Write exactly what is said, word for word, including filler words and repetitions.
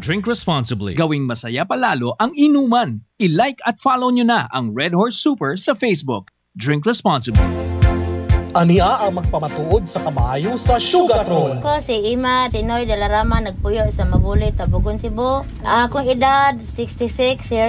Drink responsibly. Gawing masaya palalo ang inuman. I-like at follow nyo na ang Red Horse Super sa Facebook. Drink responsibly. Ania ang magpamatuod sa kamayo sa Sugartron. Ko si Ima Tinoy Dalarama nagpuyo sa Mabulit, Tabugon, Cebu. Akong edad sixty-six years